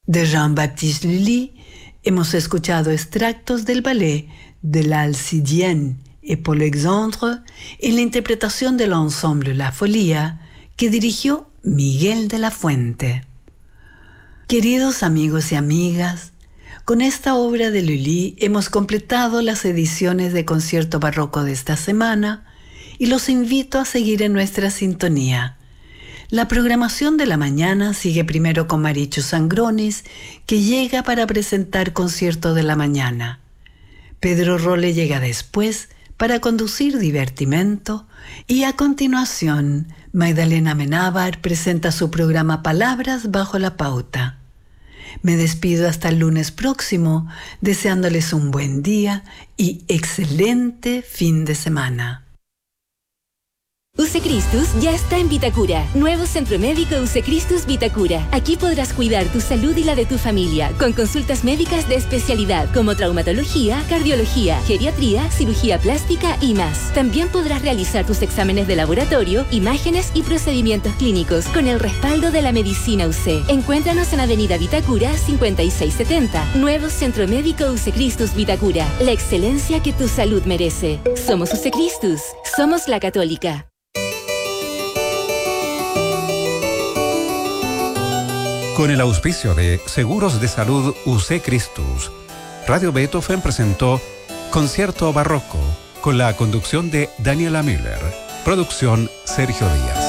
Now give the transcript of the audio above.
De Jean-Baptiste Lully hemos escuchado extractos del ballet de l'Alcidienne et Paul Exandre en la interpretación del ensemble La Folia que dirigió Miguel de la Fuente. Queridos amigos y amigas, con esta obra de Lully hemos completado las ediciones de Concierto Barroco de esta semana y los invito a seguir en nuestra sintonía. La programación de la mañana sigue primero con Marichu Sangronis, que llega para presentar Concierto de la Mañana. Pedro Rolle llega después para conducir Divertimento y a continuación Magdalena Amenábar presenta su programa Palabras bajo la pauta. Me despido hasta el lunes próximo, deseándoles un buen día y excelente fin de semana. UC Christus ya está en Vitacura. Nuevo Centro Médico UC Christus Vitacura. Aquí podrás cuidar tu salud y la de tu familia con consultas médicas de especialidad como traumatología, cardiología, geriatría, cirugía plástica y más. También podrás realizar tus exámenes de laboratorio, imágenes y procedimientos clínicos con el respaldo de la medicina UC. Encuéntranos en Avenida Vitacura 5670. Nuevo Centro Médico UC Christus Vitacura. La excelencia que tu salud merece. Somos UC Christus. Somos la Católica. Con el auspicio de Seguros de Salud UC Christus, Radio Beethoven presentó Concierto Barroco con la conducción de Daniela Müller. Producción Sergio Díaz.